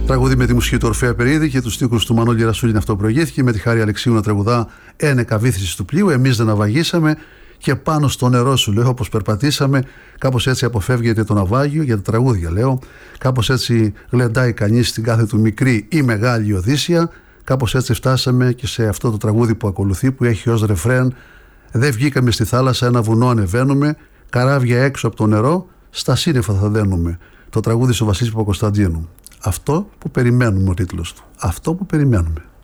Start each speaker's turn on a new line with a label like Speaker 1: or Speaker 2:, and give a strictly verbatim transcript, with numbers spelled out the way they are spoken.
Speaker 1: Τραγούδι με τη μουσική του Ορφέα Περίδη και τους στίχους του Μανώλη Ρασούλη, είναι αυτό που προηγήθηκε, με τη Χάρη Αλεξίου να τραγουδά «Ένεκα βύθιση του πλοίου». Εμείς δεν ναυαγίσαμε και πάνω στο νερό σου, λέω, όπως περπατήσαμε. Κάπως έτσι αποφεύγεται το ναυάγιο, για τα τραγούδια λέω. Κάπως έτσι γλεντάει κανείς στην κάθε του μικρή ή μεγάλη Οδύσσια. Κάπως έτσι φτάσαμε και σε αυτό το τραγούδι που ακολουθεί, που έχει ως ρεφρέν «Δεν βγήκαμε στη θάλασσα, ένα βουνό ανεβαίνουμε, καράβια έξω από το νερό, στα σύννεφα θα δένουμε». Το τραγούδι στο Βασίλη Παπακοσταντίνου. Αυτό που περιμένουμε, ο τίτλος του. Αυτό που περιμένουμε.